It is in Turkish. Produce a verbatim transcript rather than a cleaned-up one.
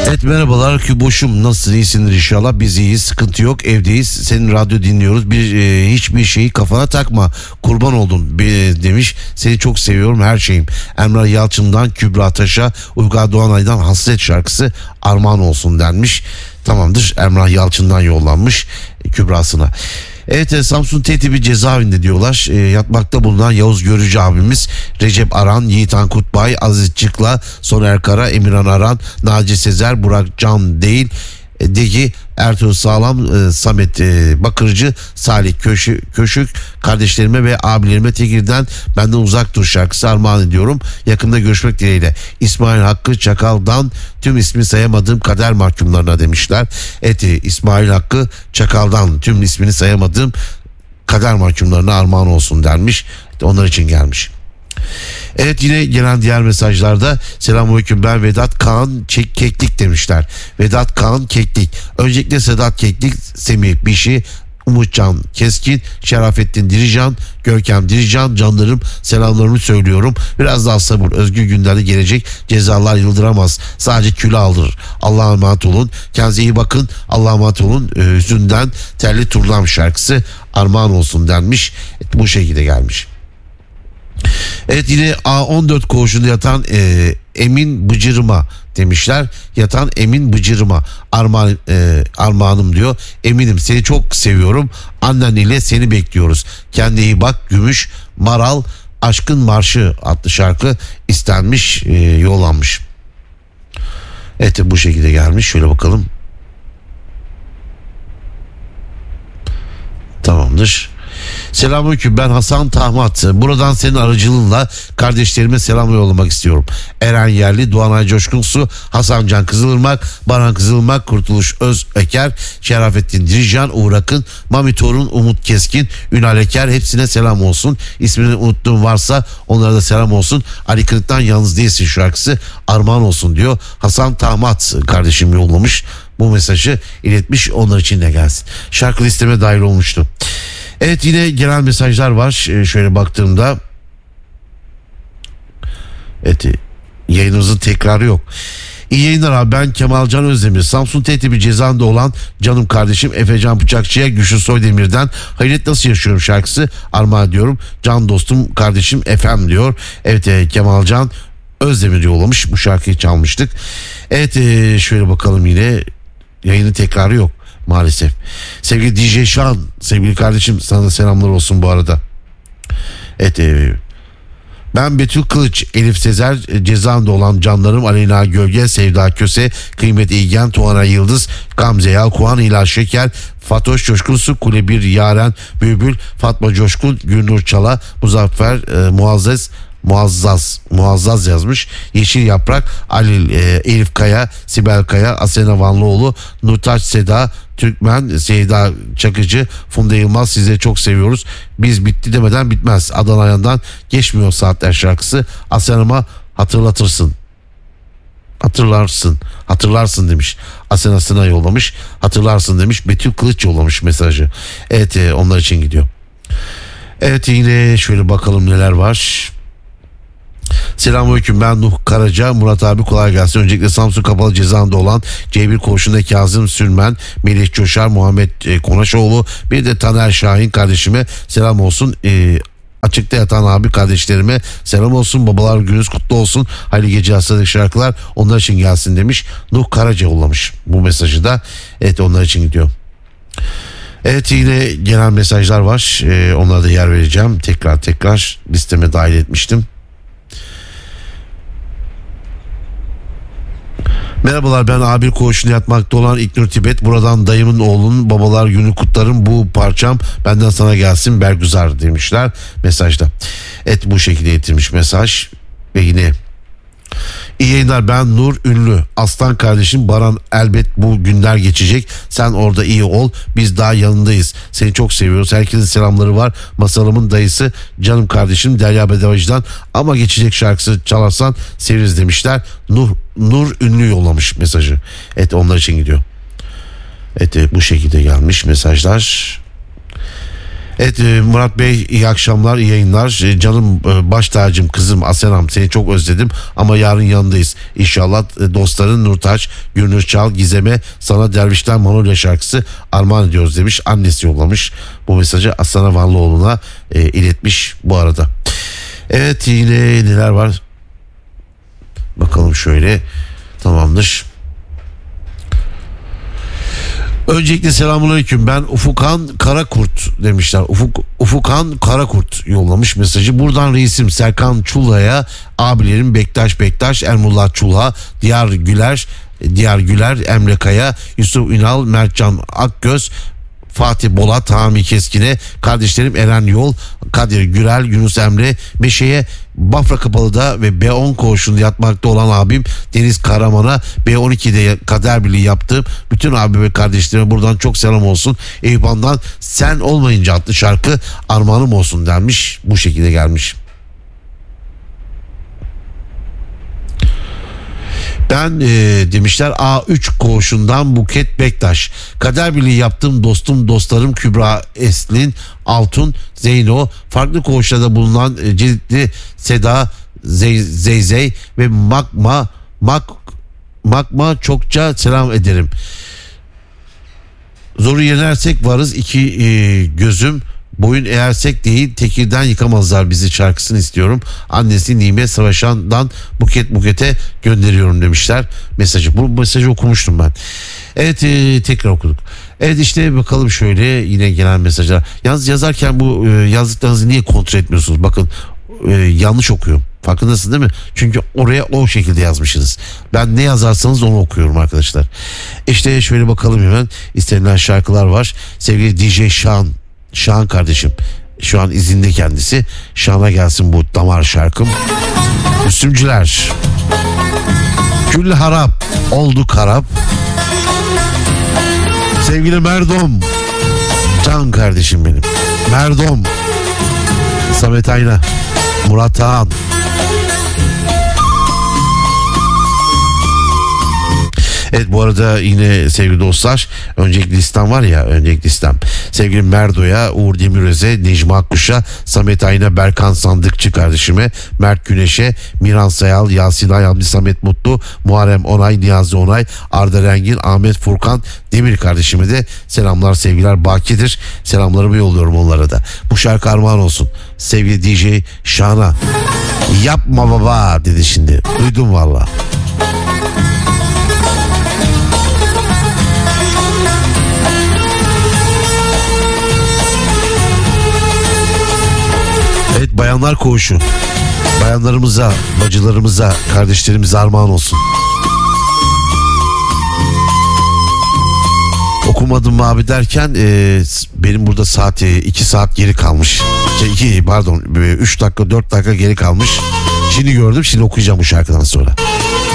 Evet, merhabalar Küboş'um, nasılsın, iyisindir inşallah. Biz iyiyiz, sıkıntı yok, evdeyiz, senin radyo dinliyoruz. Bir e, hiçbir şeyi kafana takma, kurban oldum bir, demiş. Seni çok seviyorum, her şeyim. Emrah Yalçın'dan Kübra Taş'a, Uygar Doğanay'dan Hasret şarkısı armağan olsun denmiş. Tamamdır, Emrah Yalçın'dan yollanmış e, Kübra'sına. Evet, e, Samsun T T B cezaevinde diyorlar. E, yatmakta bulunan Yavuz Görücü abimiz, Recep Aran, Yiğitan Kutbay, Aziz Çıkla, Soner Kara, Emirhan Aran, Naci Sezer, Burak Can değil, e, Degi, Ertuğrul Sağlam, e, Samet e, Bakırcı, Salih Köşü, Köşük, kardeşlerime ve abilerime Tekir'den Benden Uzak Dur şarkısı armağan ediyorum. Yakında görüşmek dileğiyle. İsmail Hakkı Çakal'dan tüm ismi sayamadığım kader mahkumlarına demişler. Evet, İsmail Hakkı Çakal'dan tüm ismini sayamadığım kader mahkumlarına armağan olsun denmiş. Onlar için gelmiş. Evet, yine gelen diğer mesajlarda selamünaleyküm, ben Vedat Kaan Keklik demişler. Vedat Kaan Keklik. Öncelikle Sedat Keklik, Semih Bişi, Umutcan Keskin, Şerafettin Dirican, Görkem Dirican, canlarım selamlarımı söylüyorum. Biraz daha sabır, özgür günlerde gelecek, cezalar yıldıramaz, sadece külü aldırır. Allah'a emanet olun, kendinize iyi bakın, Allah'a emanet olun. Ee, Hüzünden Telli Turlam şarkısı armağan olsun denmiş. Bu şekilde gelmiş. Evet, yine A on dört koğuşunda yatan e, Emin Bıcırma demişler. Yatan Emin Bıcırma armağan, e, armağanım diyor. Eminim seni çok seviyorum. Annen ile seni bekliyoruz. Kendine iyi bak. Gümüş Maral Aşkın Marşı adlı şarkı istenmiş, e, yollanmış. Evet, bu şekilde gelmiş. Şöyle bakalım. Tamamdır. Selamünaleyküm, ben Hasan Tahmat. Buradan senin aracılığınla kardeşlerime selam yollamak istiyorum. Eren Yerli, Doğanay Coşkunsu, Hasan Can Kızılırmak, Baran Kızılırmak, Kurtuluş Öz Eker, Şerafettin Dirican, Uğur Akın, Mami Torun, Umut Keskin, Ünal Eker, hepsine selam olsun. İsmini unuttuğum varsa onlara da selam olsun. Ali Kırık'tan Yalnız Değilsin şarkısı armağan olsun diyor. Hasan Tahmat kardeşim yollamış. Bu mesajı iletmiş, onlar için de gelsin. Şarkı listeme dahil olmuştu. Evet, yine gelen mesajlar var. Ee, şöyle baktığımda, evet, yayınımızın tekrarı yok. İyi yayınlar abi, ben Kemalcan Özdemir. Samsun T T B cezaevinde olan canım kardeşim Efecan Bıçakçı'ya Güçlü Soydemir'den Hayret Nasıl Yaşıyorum şarkısı armağan ediyorum. Can dostum kardeşim Efem diyor. Evet, e, Kemalcan Özdemir yollamış, bu şarkıyı çalmıştık. Evet, e, şöyle bakalım, yine yayının tekrarı yok maalesef. Sevgili D J Şan, sevgili kardeşim, sana da selamlar olsun bu arada. Evet, e, ben Betül Kılıç, Elif Sezer, cezaevinde olan canlarım Aleyna Gölge, Sevda Köse, Kıymet İlgen, Tuana Yıldız, Gamze Yalkuhan, Hilal Şeker, Fatoş Coşkunsu, Kule Bir, Yaren Bülbül, Fatma Coşkun, Gülnur Çala, Muzaffer e, Muazzez Muazzaz Muazzaz yazmış. Yeşil Yaprak, Ali e, Elif Kaya, Sibel Kaya, Asena Vanlıoğlu, Nurtaç Seda Türkmen, Seyda Çakıcı, Funda Yılmaz, sizleri çok seviyoruz. Biz bitti demeden bitmez. Adana'dan geçmiyor saatler şarkısı. Asena'ma hatırlatırsın. Hatırlarsın. Hatırlarsın demiş. Asena'sına yollamış. Hatırlarsın demiş. Betül Kılıç yollamış mesajı. Evet, e, onlar için gidiyor. Evet, yine şöyle bakalım neler var. Selamünaleyküm, ben Nuh Karaca. Murat abi kolay gelsin. Öncelikle Samsun Kapalı Cezaevinde olan C bir koğuşunda Kazım Sürmen, Melih Coşar, Muhammed e, Konaşoğlu, bir de Taner Şahin kardeşime selam olsun. E, açıkta yatan abi kardeşlerime selam olsun. Babalar gününüz kutlu olsun. Hayırlı gece, hastalık şarkılar onlar için gelsin demiş. Nuh Karaca yollamış bu mesajı da. Evet, onlar için gidiyor. Evet, yine gelen mesajlar var. E, onlara da yer vereceğim. Tekrar tekrar listeme dahil etmiştim. Merhabalar, ben A bir koğuşunda yatmakta olan İknur Tibet. Buradan dayımın oğlunun babalar günü kutlarım. Bu parçam benden sana gelsin Bergüzar demişler mesajda. Evet, bu şekilde getirmiş mesaj. Ve yine iyi yayınlar, ben Nur Ünlü. Aslan kardeşim Baran, elbet bu günler geçecek. Sen orada iyi ol, biz daha yanındayız. Seni çok seviyoruz. Herkesin selamları var. Masalımın dayısı canım kardeşim Derya Bedavacı'dan. Ama geçecek şarkısı çalarsan severiz demişler. Nur, Nur Ünlü yollamış mesajı. Evet, onlar için gidiyor. Evet, bu şekilde gelmiş mesajlar. Evet Murat Bey, iyi akşamlar, iyi yayınlar. Canım baş tacım, kızım Asenam, seni çok özledim ama yarın yanındayız. İnşallah dostların Nurtaç, Gülnur Çal, Gizem'e sana Dervişler Manolya şarkısı armağan ediyoruz demiş. Annesi yollamış bu mesajı, Aslan Vanlıoğlu'na e, iletmiş bu arada. Evet, yine neler var? Bakalım şöyle. Tamamdır. Öncelikle selamünaleyküm, ben Ufukan Karakurt demişler. Ufuk, Ufukan Karakurt yollamış mesajı. Buradan reisim Serkan Çulha'ya, abilerim Bektaş Bektaş, Ermullah Çulha, Diyar Güler, Diyar Güler, Emre Kaya, Yusuf Ünal, Mertcan Akgöz, Fatih Bolat, Hami Keskin'e, kardeşlerim Eren Yol, Kadir Gürel, Yunus Emre, Meşe'ye, Bafra Kapalı'da ve B on koğuşunda yatmakta olan abim Deniz Karaman'a, B on ikide kader birliği yaptığım bütün abi ve kardeşlerime buradan çok selam olsun. Eyüphan'dan Sen Olmayınca adlı şarkı armağanım olsun denmiş. Bu şekilde gelmiş. Ben e, demişler A üç koğuşundan Buket Bektaş. Kader birliği yaptığım dostum dostlarım Kübra Eslin, Altun, Zeyno, farklı koğuşlarda bulunan e, Ceditli Seda, Zey, Zeyzey ve Magma Mak Magma çokça selam ederim. Zoru yenersek varız iki e, gözüm, boyun eğersek değil tekirden yıkamazlar bizi şarkısını istiyorum. Annesi Nimet Savaşan'dan Buket Buket'e gönderiyorum demişler mesajı. Bu mesajı okumuştum ben. Evet, e, tekrar okuduk. Evet, işte bakalım şöyle yine gelen mesajlar. Yalnız yazarken bu e, yazdıklarınızı niye kontrol etmiyorsunuz? Bakın e, yanlış okuyorum. Farkındasın değil mi? Çünkü oraya o şekilde yazmışsınız. Ben ne yazarsanız onu okuyorum arkadaşlar. İşte şöyle bakalım hemen. İstenilen şarkılar var. Sevgili D J Şahan, Şahan kardeşim şu an izinde kendisi. Şahan'a gelsin bu damar şarkım. Müslümcüler. Kül harap oldu karap. Sevgili Merdom, can kardeşim benim. Merdom, Samet Ayna, Murat Ağan. Evet, bu arada yine sevgili dostlar, öncelikli listem var ya, öncelikli listem. Sevgili Merdo'ya, Uğur Demiröz'e, Necmi Akkuş'a, Samet Ayna, Berkan Sandıkçı kardeşime, Mert Güneş'e, Miran Sayal, Yasin Ayamlı, Samet Mutlu, Muharrem Onay, Niyazi Onay, Arda Rengin, Ahmet Furkan Demir kardeşime de selamlar sevgiler, bakidir. Selamlarımı yolluyorum onlara da. Bu şarkı armağan olsun. Sevgili D J Şahan'a yapma baba dedi şimdi. Duydum valla. Evet, bayanlar koğuşu. Bayanlarımıza, bacılarımıza, kardeşlerimize armağan olsun. Okumadım abi derken e, benim burada saat iki saat geri kalmış. Şey, iki pardon üç dakika dört dakika geri kalmış. Şimdi gördüm, şimdi okuyacağım bu şarkıdan sonra.